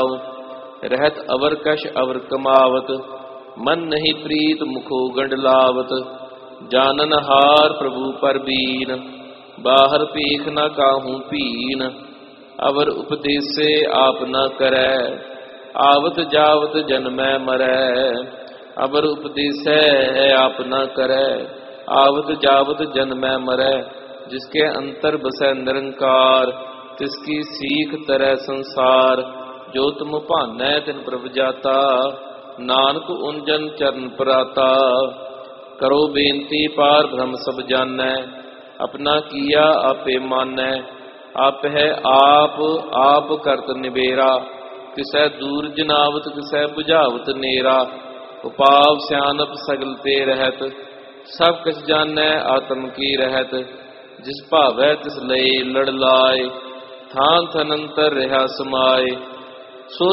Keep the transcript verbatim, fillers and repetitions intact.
भाव, रहत अवर कश अवर कमावत, मन नहीं प्रीत मुखो गंडलावत। जानन हार प्रभु पर बीन, बाहर पीख न काहू पीन। अवर उपदेसे आप न करै, आवत जावत जन्मै मरै। अवर उपदेसै आप न करै, आवत जावत जन्मै मरै। जिसके अंतर बसै निरंकार, तिसकी सीख तरह संसार। जो तुम भानै तिन प्रभ जाता, नानक उंजन चरण पराता। करो बेनती पार ब्रह्म सब जानै, अपना किया आपे मानै। आप है आप आप करत निबेरा, किसै दूर जनावत किसै बुझावत नेरा। उपाव सियानप सगल ते रहत, सब कछ जानै आत्म की रहत। जिस भावै तिस लय लड़ लाए, थान थन अंतर रहा समाए।